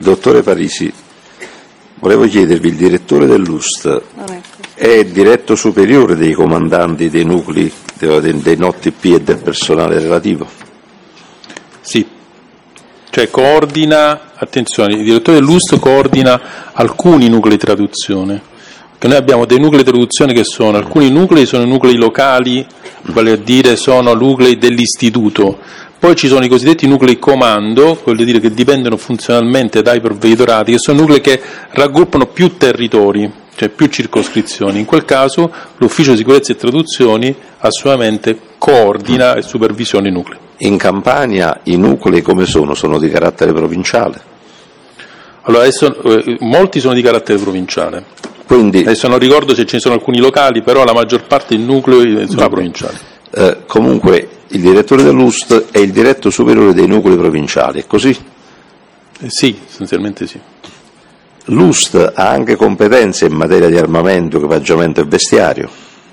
Dottore Parisi, volevo chiedervi, il direttore dell'UST è il diretto superiore dei comandanti dei nuclei, dei NOTP e del personale relativo? Sì, cioè coordina, attenzione, il direttore dell'UST coordina alcuni nuclei di traduzione, perché noi abbiamo dei nuclei di traduzione che sono, alcuni nuclei sono nuclei locali, vale a dire sono nuclei dell'istituto, poi ci sono i cosiddetti nuclei comando, vuol dire che dipendono funzionalmente dai provveditorati, che sono nuclei che raggruppano più territori, cioè più circoscrizioni. In quel caso l'Ufficio di Sicurezza e Traduzioni assolutamente coordina e supervisiona i nuclei. In Campania i nuclei come sono? Sono di carattere provinciale? Allora adesso molti sono di carattere provinciale. Quindi, adesso non ricordo se ce ne sono alcuni locali, però la maggior parte dei nuclei sono provinciali. Comunque il direttore dell'UST è il diretto superiore dei nuclei provinciali, è così? Sì, essenzialmente sì. L'UST ha anche competenze in materia di armamento, equipaggiamento e vestiario?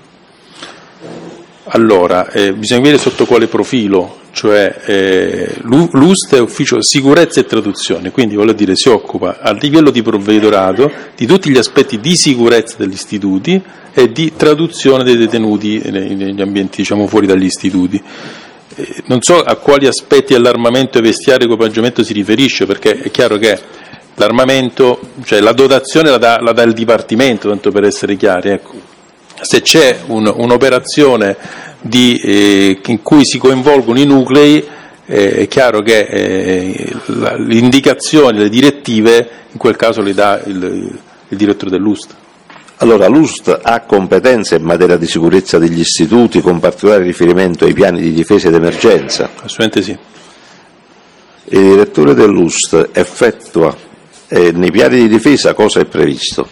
Allora, bisogna vedere sotto quale profilo, cioè l'UST è Ufficio Sicurezza e Traduzione, quindi voglio dire si occupa a livello di provveditorato di tutti gli aspetti di sicurezza degli istituti e di traduzione dei detenuti negli ambienti, diciamo, fuori dagli istituti. Non so a quali aspetti dell'armamento e vestiario e equipaggiamento si riferisce, perché è chiaro che l'armamento, cioè la dotazione la dà il Dipartimento, tanto per essere chiari, ecco. Se c'è un'operazione in cui si coinvolgono i nuclei, è chiaro che le indicazioni, le direttive, in quel caso le dà il direttore dell'UST. Allora, l'UST ha competenze in materia di sicurezza degli istituti, con particolare riferimento ai piani di difesa ed emergenza? Assolutamente sì. Il direttore dell'UST effettua, nei piani di difesa cosa è previsto?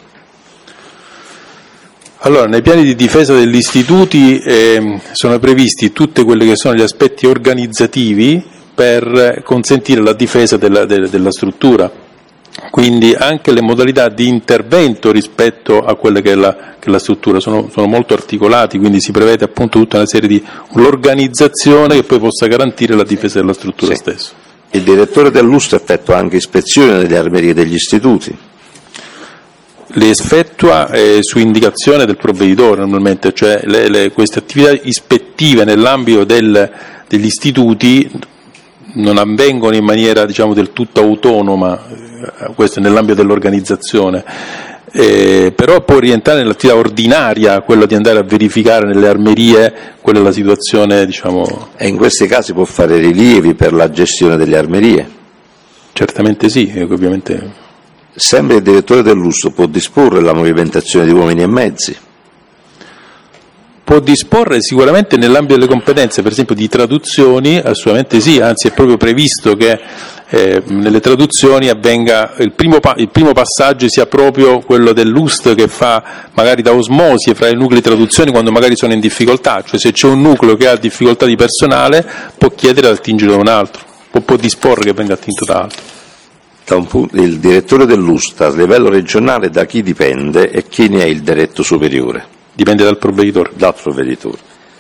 Allora, nei piani di difesa degli istituti sono previsti tutti quelli che sono gli aspetti organizzativi per consentire la difesa della struttura, quindi anche le modalità di intervento rispetto a quelle che è la struttura sono molto articolati, quindi si prevede appunto tutta una serie di un'organizzazione che poi possa garantire la difesa della struttura stessa. Il direttore dell'UST effettua anche ispezioni nelle armerie degli istituti? Le effettua su indicazione del provveditore normalmente, cioè queste attività ispettive nell'ambito degli istituti non avvengono in maniera, diciamo, del tutto autonoma, questo è nell'ambito dell'organizzazione, però può rientrare nell'attività ordinaria, quello di andare a verificare nelle armerie quella è la situazione, diciamo. E in questi casi può fare rilievi per la gestione delle armerie? Certamente sì, ovviamente. Sempre il direttore dell'UST può disporre la movimentazione di uomini e mezzi? Può disporre sicuramente nell'ambito delle competenze, per esempio di traduzioni, assolutamente sì, anzi è proprio previsto che nelle traduzioni avvenga il primo passaggio sia proprio quello dell'UST che fa magari da osmosi fra i nuclei di traduzione quando magari sono in difficoltà, cioè se c'è un nucleo che ha difficoltà di personale può chiedere di attingere da un altro, può disporre che venga attinto da altro. Il direttore dell'UST a livello regionale da chi dipende e chi ne è il diretto superiore? Dipende dal provveditore. Dal provveditore.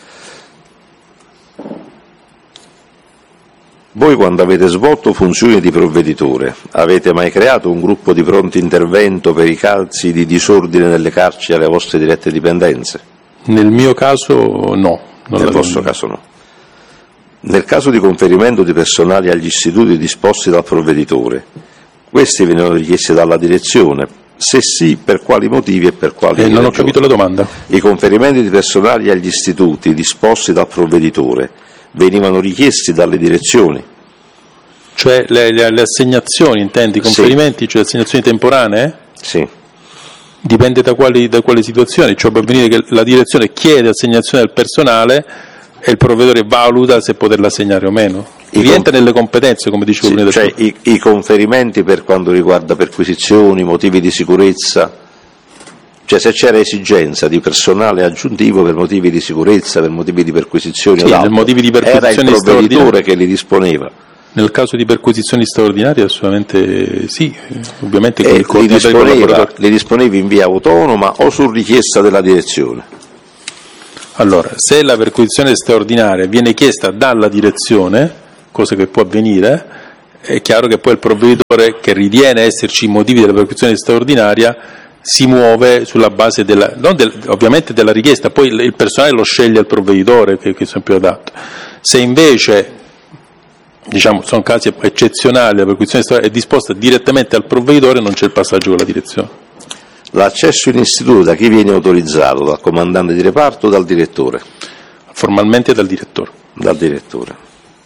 Voi quando avete svolto funzioni di provveditore avete mai creato un gruppo di pronto intervento per i casi di disordine nelle carceri alle vostre dirette dipendenze? Nel mio caso no. Nel vostro caso no. Nel caso di conferimento di personale agli istituti disposti dal provveditore, questi venivano richiesti dalla direzione? Se sì, per quali motivi e per quali ragioni? Non ho capito la domanda. I conferimenti di personale agli istituti disposti dal provveditore venivano richiesti dalle direzioni? Cioè le assegnazioni, intendi? I conferimenti, sì. Cioè assegnazioni temporanee? Sì. Dipende da quali situazioni, cioè può avvenire che la direzione chiede assegnazione del personale e il provveditore valuta se poterla assegnare o meno. Rientra nelle competenze, come dicevo prima. Cioè i conferimenti per quanto riguarda perquisizioni, motivi di sicurezza, cioè se c'era esigenza di personale aggiuntivo per motivi di sicurezza, per motivi di perquisizioni o altro, motivi di perquisizioni era il provveditore che li disponeva. Nel caso di perquisizioni straordinarie assolutamente sì, ovviamente con il coordinatore li disponevi in via autonoma o su richiesta della direzione? Allora, se la perquisizione straordinaria viene chiesta dalla direzione, cosa che può avvenire, è chiaro che poi il provveditore, che ritiene esserci motivi della perquisizione straordinaria, si muove sulla base ovviamente della richiesta, poi il personale lo sceglie il provveditore che è più adatto. Se invece sono casi eccezionali, la perquisizione straordinaria è disposta direttamente al provveditore, non c'è il passaggio con la direzione. L'accesso in istituto da chi viene autorizzato? Dal comandante di reparto o dal direttore? Formalmente dal direttore. Dal direttore.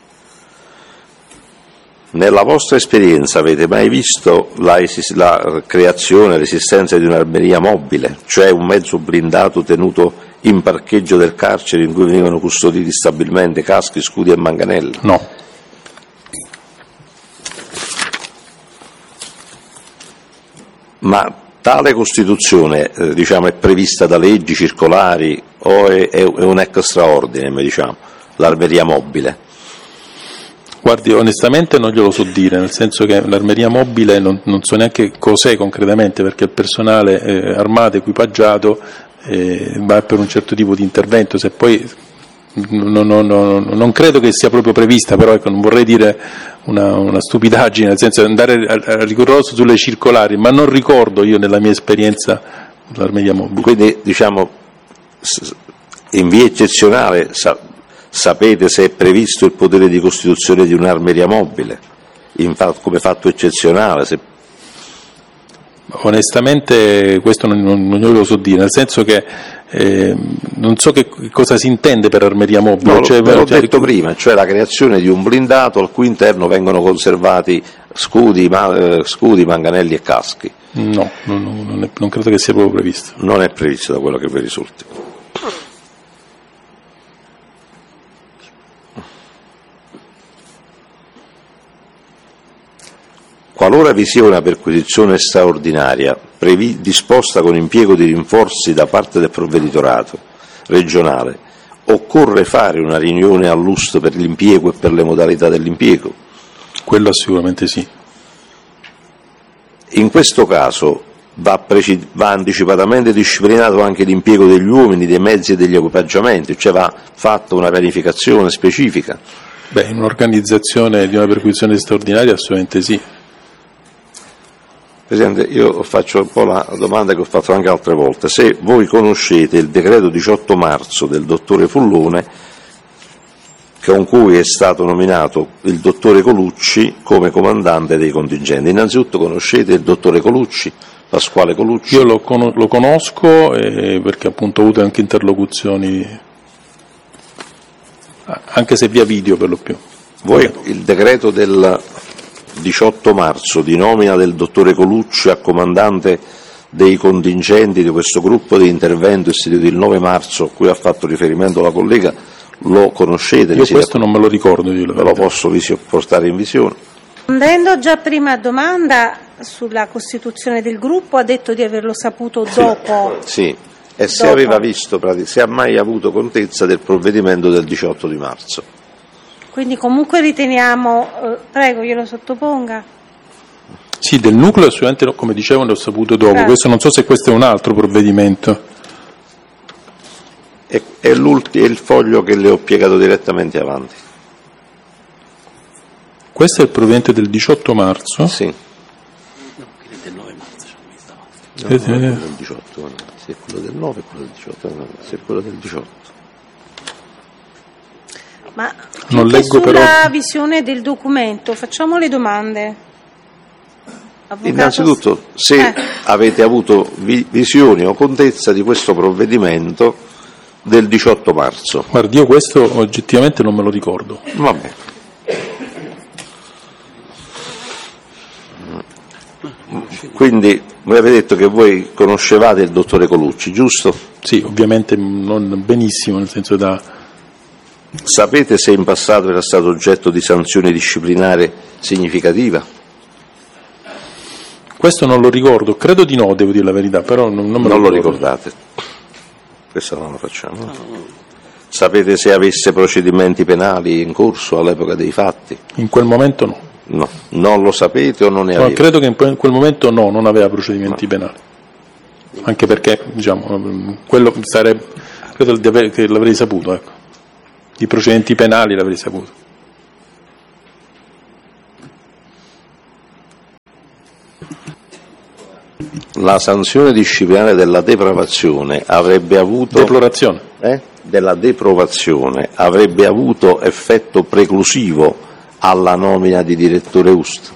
Nella vostra esperienza avete mai visto la creazione, l'esistenza di un'armeria mobile, cioè un mezzo blindato tenuto in parcheggio del carcere in cui venivano custoditi stabilmente caschi, scudi e manganelli? No. Ma tale costituzione è prevista da leggi circolari o è un extraordine, l'armeria mobile? Guardi, onestamente non glielo so dire, nel senso che l'armeria mobile non so neanche cos'è concretamente, perché il personale armato, equipaggiato, va per un certo tipo di intervento. Se poi non credo che sia proprio prevista, però non vorrei dire una stupidaggine, nel senso di andare a rigoroso sulle circolari, ma non ricordo io nella mia esperienza l'armeria mobile. Quindi in via eccezionale sapete se è previsto il potere di costituzione di un'armeria mobile come fatto eccezionale? Onestamente questo non lo so dire, nel senso che non so che cosa si intende per armeria mobile. No, ve l'ho detto prima, cioè la creazione di un blindato al cui interno vengono conservati scudi, manganelli e caschi. No, non credo che sia proprio previsto. Non è previsto da quello che vi risulti. Qualora vi sia una perquisizione straordinaria disposta con impiego di rinforzi da parte del provveditorato regionale, occorre fare una riunione all'UST per l'impiego e per le modalità dell'impiego? Quello sicuramente sì. In questo caso va anticipatamente disciplinato anche l'impiego degli uomini, dei mezzi e degli equipaggiamenti, cioè va fatta una pianificazione specifica? In un'organizzazione di una perquisizione straordinaria assolutamente sì. Presidente, io faccio un po' la domanda che ho fatto anche altre volte. Se voi conoscete il decreto 18 marzo del dottore Fullone, con cui è stato nominato il dottore Colucci come comandante dei contingenti. Innanzitutto conoscete il dottore Colucci, Pasquale Colucci? Io lo conosco perché appunto ho avuto anche interlocuzioni, anche se via video per lo più. Voi il decreto del 18 marzo di nomina del dottore Colucci a comandante dei contingenti di questo gruppo di intervento istituito il 9 marzo a cui ha fatto riferimento la collega, lo conoscete? Io questo non me lo ricordo. Ve lo posso portare in visione. Rispondendo già prima a domanda sulla costituzione del gruppo, ha detto di averlo saputo dopo. Sì, e se aveva visto, se ha mai avuto contezza del provvedimento del 18 di marzo. Quindi comunque riteniamo, prego glielo sottoponga. Sì, del nucleo assolutamente, come dicevo, l'ho saputo dopo. Questo non so se questo è un altro provvedimento. È il foglio che le ho piegato direttamente avanti. Questo è il provvedimento del 18 marzo? Sì. No, quello del 9 marzo ci ho visto avanti. No, quello del 18, sì, quello del 9 e quello del 18, sì, quello del 18. Ma non leggo sulla però visione del documento, facciamo le domande. Avvocato... Innanzitutto, se avete avuto visione o contezza di questo provvedimento del 18 marzo. Guardi, io questo oggettivamente non me lo ricordo. Vabbè. Quindi mi avete detto che voi conoscevate il dottore Colucci, giusto? Sì, ovviamente non benissimo, nel senso da... Sapete se in passato era stato oggetto di sanzione disciplinare significativa? Questo non lo ricordo, credo di no, devo dire la verità, però non me lo ricordate? Questo non lo facciamo. No. Sapete se avesse procedimenti penali in corso all'epoca dei fatti? In quel momento no. No, non lo sapete o non ne aveva? No, credo che in quel momento no, non aveva procedimenti penali. Anche perché, quello sarebbe, credo che l'avrei saputo, ecco. Di procedimenti penali l'avrei saputo. La sanzione disciplinare della depravazione avrebbe avuto... Deplorazione. Della deprovazione avrebbe avuto effetto preclusivo alla nomina di direttore UST?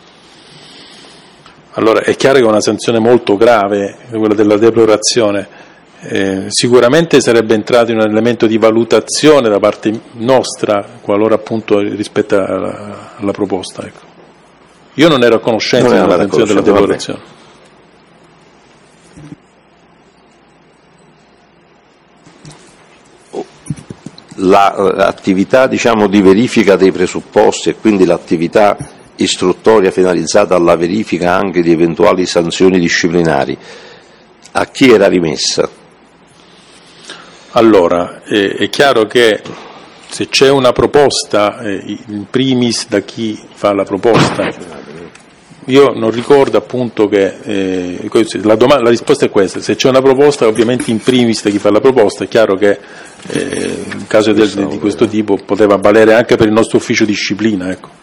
Allora, è chiaro che è una sanzione molto grave, quella della deplorazione. Sicuramente sarebbe entrato in un elemento di valutazione da parte nostra, qualora appunto rispetto alla proposta. Ecco. Io non ero a conoscenza della sanzione della deplorazione. L'attività di verifica dei presupposti e quindi l'attività istruttoria finalizzata alla verifica anche di eventuali sanzioni disciplinari, a chi era rimessa? Allora, è chiaro che se c'è una proposta, in primis da chi fa la proposta, io non ricordo appunto che la risposta è questa: se c'è una proposta, ovviamente in primis da chi fa la proposta. È chiaro che in caso di questo tipo poteva valere anche per il nostro ufficio disciplina, ecco.